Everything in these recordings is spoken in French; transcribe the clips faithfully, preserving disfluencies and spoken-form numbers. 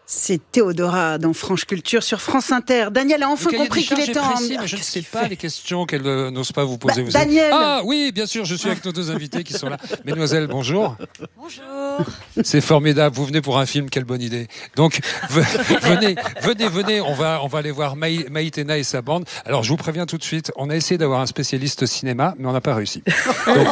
C'est Théodora dans Franche Culture sur France Inter. Daniel a enfin compris qu'il était en... Précis, mais je ne sais pas les questions qu'elle euh, n'ose pas vous poser. Bah, vous Daniel êtes... Ah oui, bien sûr, je suis avec nos deux invités qui sont là. Mesdemoiselles, bonjour. Bonjour. C'est formidable, vous venez pour un film, quelle bonne idée. Donc, venez, venez, venez, on va, on va aller voir Maï, Maïtena et sa bande. Alors, je vous préviens tout de suite, on a essayé d'avoir un spécialiste cinéma, mais on n'a pas réussi. Donc,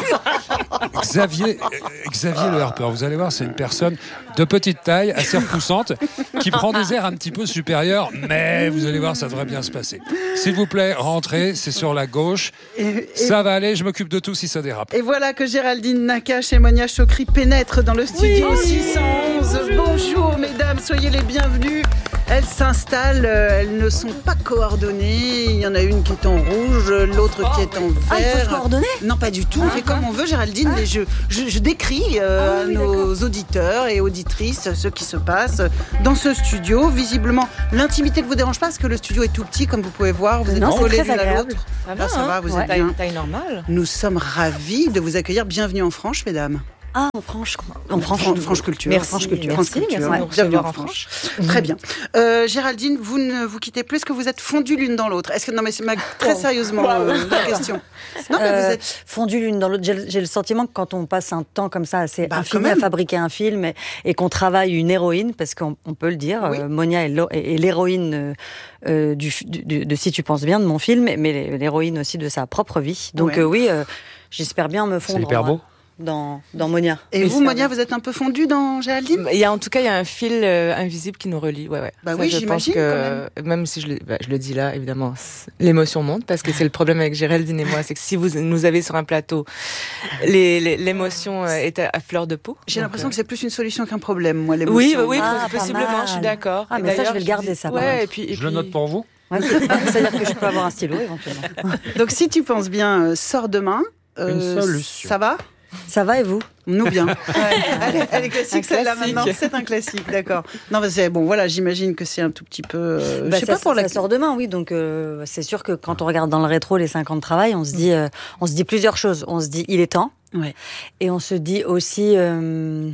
Xavier, Xavier Le Harper, vous allez voir, c'est une personne de petite taille, assez repoussante, qui prend des airs un petit peu supérieurs, mais vous allez voir, ça devrait bien se passer. S'il vous plaît, rentrez, c'est sur la gauche. Et, et, ça va aller, je m'occupe de tout si ça dérape. Et voilà que Géraldine Nakache et Monia Chokri pénètrent dans le studio oui, six cent onze. Bonjour. Bonjour mesdames, soyez les bienvenues. Elles s'installent, elles ne sont pas coordonnées. Il y en a une qui est en rouge, l'autre oh. qui est en vert. Ah, il faut se coordonner ? Non, pas du tout. On ah, fait comme on veut, Géraldine. Ah. Mais je, je, je décris euh, ah, oui, à nos d'accord. auditeurs et auditrices ce qui se passe dans ce studio. Visiblement, l'intimité ne vous dérange pas parce que le studio est tout petit, comme vous pouvez voir. Vous êtes non, collés l'une à l'autre. Ça va, Là, ça hein va, vous ouais, êtes bien. Taille normale. Nous sommes ravis de vous accueillir. Bienvenue en Franche, mesdames. Ah, en Franche, en Franche, Franche, Franche Culture. Merci, Franche Culture. Merci, Franche Culture. Merci, merci bienvenue en Franche. Franche. Très bien. Euh, Géraldine, vous ne vous quittez plus. Est-ce que vous êtes fondues l'une dans l'autre ? Est-ce que non, mais c'est ma... très sérieusement wow. euh, la question. Non, mais euh, vous êtes fondues l'une dans l'autre. J'ai, j'ai le sentiment que quand on passe un temps comme ça assez bah, infini à fabriquer un film et, et qu'on travaille une héroïne, parce qu'on on peut le dire, oui. euh, Monia est, est l'héroïne euh, du, du, de Si tu penses bien de mon film, mais l'héroïne aussi de sa propre vie. Donc ouais. euh, oui, euh, j'espère bien me fondre. C'est hyper beau. Dans, dans Monia. Et oui, vous, Monia, vous êtes un peu fondue dans Géraldine ? Il y a, en tout cas, il y a un fil euh, invisible qui nous relie. Ouais, ouais. Bah ça, oui, je j'imagine. Pense que, quand même. même si je le, bah, je le dis là, évidemment, l'émotion monte parce que c'est le problème avec Géraldine et moi, c'est que si vous nous avez sur un plateau, les, les, l'émotion est à, à fleur de peau. J'ai donc, l'impression euh... que c'est plus une solution qu'un problème, moi, l'émotion. Oui, oui, ah, possiblement, je suis d'accord. Ah, mais ça, je vais le garder, ça. Ouais, et puis, et je puis... le note pour vous. Ouais, c'est-à-dire que je peux avoir un stylo éventuellement. Donc, si tu penses bien, euh, sors demain. Euh, une solution. Ça va ? Ça va et vous ? Nous bien. Ouais, elle, est, elle est classique, celle-là maintenant. C'est un classique, d'accord. Non, mais c'est bon. Voilà, j'imagine que c'est un tout petit peu. Euh, bah, je sais ça, pas pour ça la. Ça sort demain, oui. Donc euh, c'est sûr que quand on regarde dans le rétro les cinq ans de travail, on se dit, euh, on se dit plusieurs choses. On se dit, il est temps. Ouais. Et on se dit aussi euh,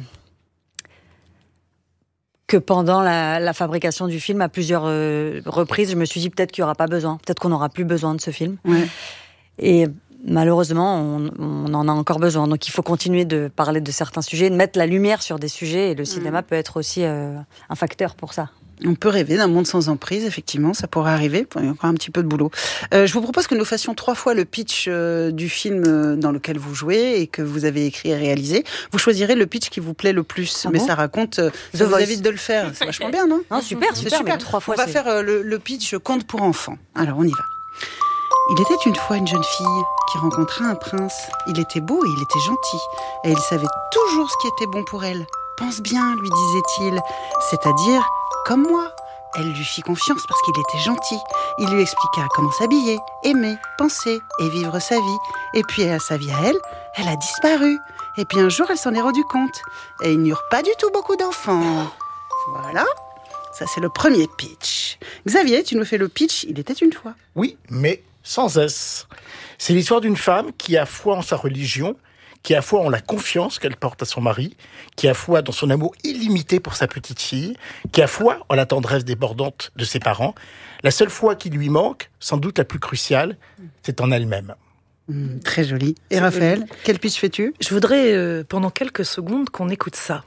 que pendant la, la fabrication du film, à plusieurs euh, reprises, je me suis dit peut-être qu'il y aura pas besoin, peut-être qu'on n'aura plus besoin de ce film. Ouais. Et malheureusement, on, on en a encore besoin. Donc, il faut continuer de parler de certains sujets, de mettre la lumière sur des sujets. Et le cinéma mmh. peut être aussi euh, un facteur pour ça. On peut rêver d'un monde sans emprise, effectivement, ça pourrait arriver. Il y a encore un petit peu de boulot. Euh, je vous propose que nous fassions trois fois le pitch euh, du film dans lequel vous jouez et que vous avez écrit et réalisé. Vous choisirez le pitch qui vous plaît le plus. Ah mais bon ça raconte... Euh, ça vous évite de le faire. C'est vachement bien, non ? Non, super, c'est super. super. Mais trois fois, on va c'est... faire euh, le, le pitch conte pour enfants. Alors, on y va. Il était une fois une jeune fille qui rencontra un prince. Il était beau et il était gentil. Et il savait toujours ce qui était bon pour elle. « Pense bien, lui disait-il, c'est-à-dire comme moi. » Elle lui fit confiance parce qu'il était gentil. Il lui expliqua comment s'habiller, aimer, penser et vivre sa vie. Et puis à sa vie à elle, elle a disparu. Et puis un jour, elle s'en est rendue compte. Et ils n'eurent pas du tout beaucoup d'enfants. Voilà. Ça, c'est le premier pitch. Xavier, tu nous fais le pitch. Il était une fois. Oui, mais sans S. C'est l'histoire d'une femme qui a foi en sa religion, qui a foi en la confiance qu'elle porte à son mari, qui a foi dans son amour illimité pour sa petite fille, qui a foi en la tendresse débordante de ses parents. La seule foi qui lui manque, sans doute la plus cruciale, c'est en elle-même. Mmh, très joli. Et Raphaël, quel pitch fais-tu ? Je voudrais, euh, pendant quelques secondes, qu'on écoute ça.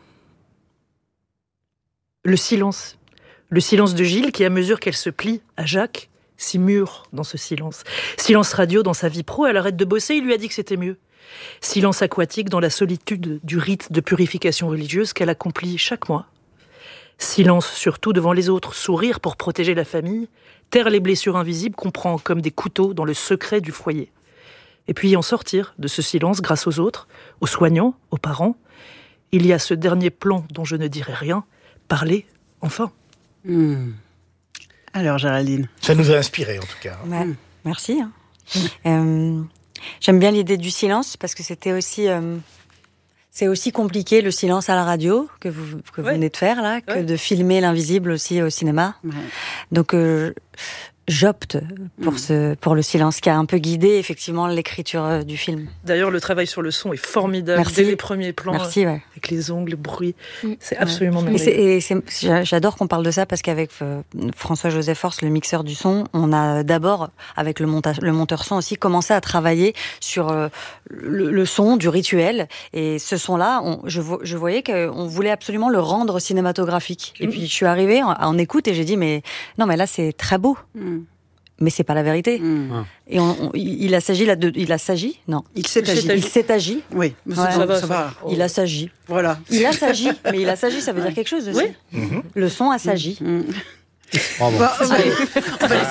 Le silence. Le silence de Gilles qui, à mesure qu'elle se plie à Jacques, s'y mure dans ce silence. Silence radio dans sa vie pro, elle arrête de bosser, il lui a dit que c'était mieux. Silence aquatique dans la solitude du rite de purification religieuse qu'elle accomplit chaque mois. Silence surtout devant les autres, sourire pour protéger la famille, taire les blessures invisibles qu'on prend comme des couteaux dans le secret du foyer. Et puis en sortir de ce silence grâce aux autres, aux soignants, aux parents. Il y a ce dernier plan dont je ne dirai rien, parler enfin. Mmh. Alors Géraldine ? Ça nous a inspirés en tout cas. Ouais, mmh. Merci. Hein. euh... J'aime bien l'idée du silence parce que c'était aussi, euh, c'est aussi compliqué le silence à la radio que vous que vous ouais. venez de faire là, que ouais. de filmer l'invisible aussi au cinéma. Ouais. Donc euh, j'opte pour, mmh. ce, pour le silence, qui a un peu guidé effectivement l'écriture du film. D'ailleurs, le travail sur le son est formidable. Merci. Dès les premiers plans, Merci, ouais. avec les ongles, le bruit, mmh. c'est absolument ouais. merveilleux. Et, c'est, et c'est, j'adore qu'on parle de ça parce qu'avec euh, François-Joseph Force, le mixeur du son, on a d'abord, avec le, montage, le monteur son aussi, commencé à travailler sur euh, le, le son du rituel. Et ce son-là, on, je, je voyais qu'on voulait absolument le rendre cinématographique. Et mmh. puis je suis arrivée en, en écoute et j'ai dit, mais non, mais là c'est très beau. Mmh. Mais c'est pas la vérité. Mmh. Et on, on, il a s'agi là de, il a s'agi, non. Il s'est agi. Il s'est agi. Oui, mais ouais, ça, va, ça va. Il a s'agi. Voilà. Il a s'agi, mais il a s'agi, ça veut ouais. dire quelque chose aussi. Oui. Mmh. Le son a s'agi. Mmh. Bravo. Bah, on va aller. On va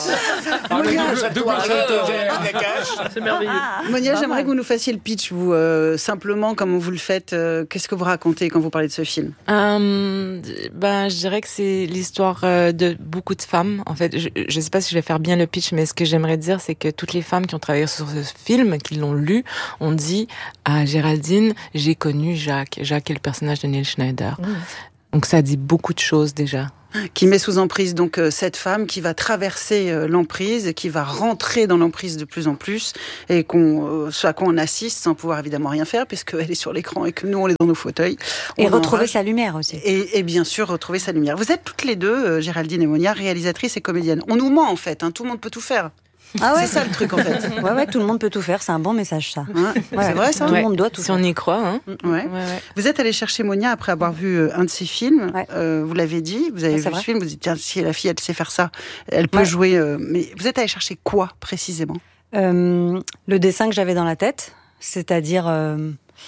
C'est merveilleux. Ah, Monia, j'aimerais que vous nous fassiez le pitch, vous, euh, simplement, comme vous le faites. Euh, qu'est-ce que vous racontez quand vous parlez de ce film ? euh, ben, Je dirais que c'est l'histoire de beaucoup de femmes. En fait, je ne sais pas si je vais faire bien le pitch, mais ce que j'aimerais dire, c'est que toutes les femmes qui ont travaillé sur ce film, qui l'ont lu, ont dit à Géraldine, j'ai connu Jacques. Jacques est le personnage de Neil Schneider. Mmh. Donc ça dit beaucoup de choses déjà. Qui met sous emprise donc euh, cette femme qui va traverser euh, l'emprise, qui va rentrer dans l'emprise de plus en plus, et qu'on, euh, ce à quoi on assiste sans pouvoir évidemment rien faire, puisqu'elle est sur l'écran et que nous on est dans nos fauteuils. On et retrouver sa lumière aussi. Et, et bien sûr retrouver sa lumière. Vous êtes toutes les deux, euh, Géraldine et Monia, réalisatrices et comédiennes. On nous ment en fait, hein, tout le monde peut tout faire. Ah ouais. C'est ça le truc en fait. Ouais, ouais, tout le monde peut tout faire, c'est un bon message ça. Ouais, ouais, c'est vrai ça. Tout ouais. le monde doit tout si faire. Si on y croit. Hein. Ouais. Ouais, ouais. Vous êtes allé chercher Monia après avoir vu euh, un de ses films. Ouais. Euh, vous l'avez dit, vous avez ouais, vu vrai. ce film, vous dites tiens, si la fille elle sait faire ça, elle peut ouais. jouer. Euh, mais vous êtes allé chercher quoi précisément ? euh, Le dessin que j'avais dans la tête, c'est-à-dire euh,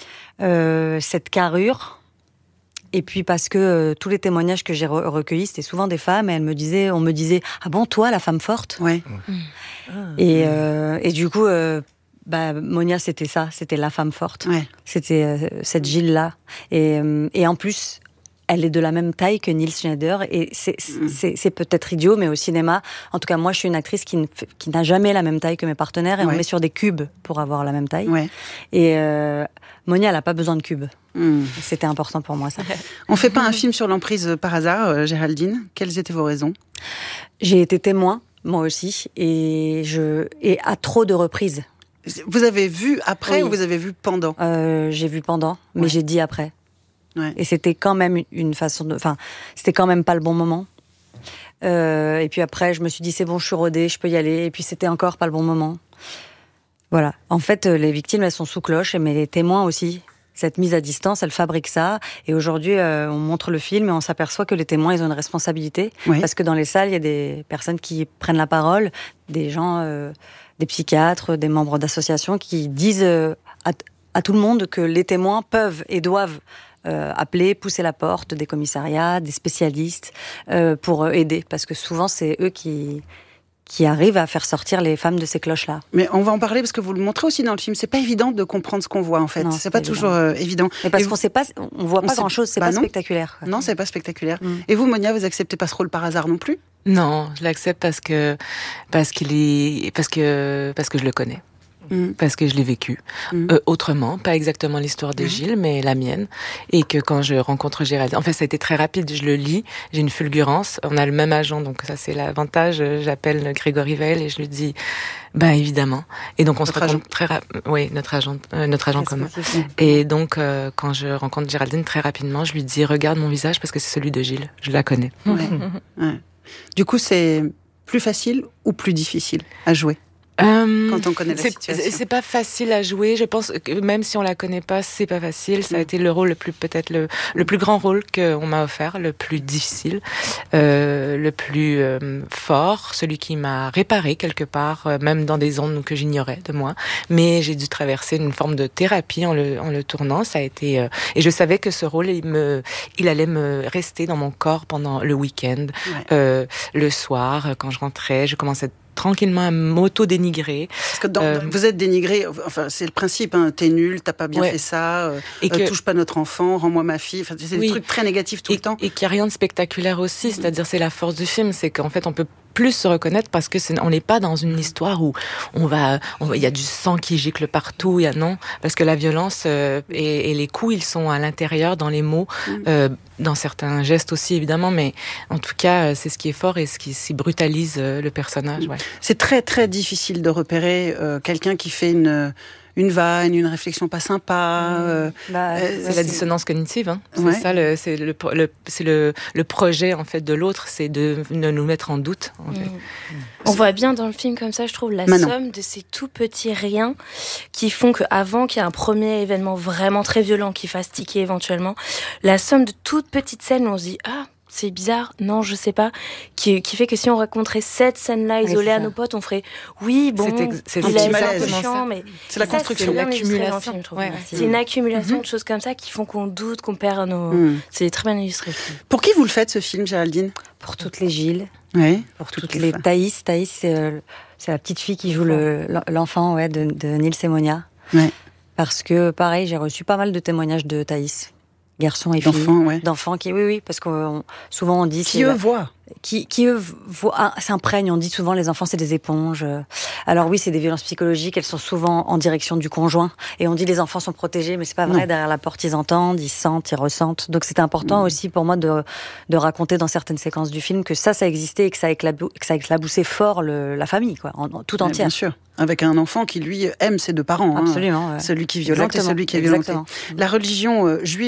euh, cette carrure. Et puis parce que euh, tous les témoignages que j'ai re- recueillis, c'était souvent des femmes, et elles me disaient, on me disait, ah bon, toi, la femme forte. Ouais. Mmh. Et, euh, et du coup, euh, bah, Monia, c'était ça, c'était la femme forte. Ouais. C'était euh, cette Gilles-là. Et, euh, et en plus, elle est de la même taille que Neil Schneider, et c'est, mmh. c'est, c'est peut-être idiot, mais au cinéma, en tout cas, moi, je suis une actrice qui, ne, qui n'a jamais la même taille que mes partenaires, et ouais. on met sur des cubes pour avoir la même taille. Ouais. Et euh, Monia, elle n'a pas besoin de cubes. Mmh. C'était important pour moi, ça. On fait pas un film sur l'emprise par hasard, euh, Géraldine. Quelles étaient vos raisons ? J'ai été témoin, moi aussi, et, je, et à trop de reprises. Vous avez vu après oui. ou vous avez vu pendant ? euh, J'ai vu pendant, mais ouais. j'ai dit après. Ouais. Et c'était quand même une façon de... Enfin, c'était quand même pas le bon moment. Euh, et puis après, je me suis dit, c'est bon, je suis rodée, je peux y aller. Et puis c'était encore pas le bon moment. Voilà. En fait, les victimes, elles sont sous cloche, mais les témoins aussi. Cette mise à distance, elle fabrique ça. Et aujourd'hui, euh, on montre le film et on s'aperçoit que les témoins, ils ont une responsabilité. Oui. Parce que dans les salles, il y a des personnes qui prennent la parole, des gens, euh, des psychiatres, des membres d'associations qui disent euh, à, à tout le monde que les témoins peuvent et doivent euh, appeler, pousser la porte des commissariats, des spécialistes, euh, pour aider. Parce que souvent, c'est eux qui... qui arrivent à faire sortir les femmes de ces cloches-là. Mais on va en parler parce que vous le montrez aussi dans le film. C'est pas évident de comprendre ce qu'on voit en fait. Non, c'est, c'est pas évident. toujours euh, évident. Mais parce Et qu'on vous... sait pas, on voit on pas sait... grand-chose. C'est bah pas non. spectaculaire. Non, c'est pas spectaculaire. Mm. Et vous, Monia, vous acceptez pas ce rôle par hasard non plus ? Non, je l'accepte parce que parce qu'il est parce que parce que je le connais. Mmh. Parce que je l'ai vécu mmh. euh, autrement, pas exactement l'histoire de mmh. Gilles, mais la mienne. Et que quand je rencontre Géraldine, en fait, ça a été très rapide. Je le lis, j'ai une fulgurance. On a le même agent, donc ça c'est l'avantage. J'appelle Grégory Veil et je lui dis, bah évidemment. Et donc on notre se rencontre agent. très rapidement. Oui, notre agent, euh, notre agent commun. Et donc euh, quand je rencontre Géraldine très rapidement, je lui dis, regarde mon visage parce que c'est celui de Gilles. Je la connais. Ouais. ouais. Du coup, c'est plus facile ou plus difficile à jouer? Euh, Quand on connaît la c'est, situation. C'est pas facile à jouer. Je pense que même si on la connaît pas, c'est pas facile. Ça a été le rôle le plus, peut-être le, le plus grand rôle qu'on m'a offert, le plus difficile, euh, le plus euh, fort, celui qui m'a réparé quelque part, euh, même dans des zones que j'ignorais de moi. Mais j'ai dû traverser une forme de thérapie en le, en le tournant. Ça a été, euh, et je savais que ce rôle, il me, il allait me rester dans mon corps pendant le week-end, ouais. euh, le soir, quand je rentrais, je commençais tranquillement à m'auto-dénigrer. Parce que dans, euh, vous êtes dénigré, enfin c'est le principe, hein, t'es nul, t'as pas bien ouais. fait ça, euh, et que, euh, touche pas notre enfant, rends-moi ma fille, enfin, c'est oui. des trucs très négatifs tout et, le temps. Et qu'il n'y a rien de spectaculaire aussi, c'est-à-dire c'est la force du film, c'est qu'en fait on peut plus se reconnaître parce que c'est, on n'est pas dans une histoire où on va, il y a du sang qui gicle partout, il y a non, parce que la violence euh, et, et les coups, ils sont à l'intérieur, dans les mots, euh, dans certains gestes aussi évidemment, mais en tout cas, c'est ce qui est fort et ce qui, qui brutalise euh, le personnage. Ouais. C'est très très difficile de repérer euh, quelqu'un qui fait une une vanne, une réflexion pas sympa. Euh, bah, euh, c'est, c'est la dissonance cognitive. Hein. C'est ouais. ça, le, c'est, le, le, c'est le, le projet en fait de l'autre, c'est de, de nous mettre en doute. En fait. Mmh. On voit bien dans le film comme ça, je trouve, la Manon. somme de ces tout petits riens qui font qu'avant qu'il y ait un premier événement vraiment très violent qui fasse tiquer éventuellement, la somme de toutes petites scènes où on se dit « Ah, c'est bizarre, non, je sais pas », qui, qui fait que si on raconterait cette scène-là isolée ouais, à nos potes, on ferait « Oui, bon, c'est, ex- c'est il le a petit été un malaise. peu chiant, mais... » C'est la ça, construction. C'est l'accumulation. L'accumulation. Film, je trouve. Ouais. C'est une accumulation Mm-hmm. de choses comme ça qui font qu'on doute, qu'on perd nos... Mm. C'est très bien illustré. Pour qui vous le faites, ce film, Géraldine? Pour toutes les Gilles, Oui, pour toutes, toutes les femmes. Thaïs. Thaïs, c'est, euh, c'est la petite fille qui joue le, l'enfant ouais, de, de Nils et Monia. Ouais. Parce que, pareil, j'ai reçu pas mal de témoignages de Thaïs, garçons et filles. D'enfants, ouais. D'enfants qui, oui, oui, parce que on, souvent on dit... Qui eux voient. Qui, qui eux voient, ah, s'imprègnent. On dit souvent les enfants c'est des éponges. Alors oui, c'est des violences psychologiques. Elles sont souvent en direction du conjoint. Et on dit les enfants sont protégés, mais c'est pas vrai. Non. Derrière la porte, ils entendent, ils sentent, ils ressentent. Donc c'est important mmh. aussi pour moi de de raconter dans certaines séquences du film que ça, ça existait et que ça éclabou, que ça éclaboussait fort le, la famille, quoi, en, en, tout Ouais, entière. bien sûr. Avec un enfant qui lui aime ses deux parents. Absolument. Hein. Ouais. Celui qui violente Exactement. et celui qui est violenté. Exactement. La religion euh, juive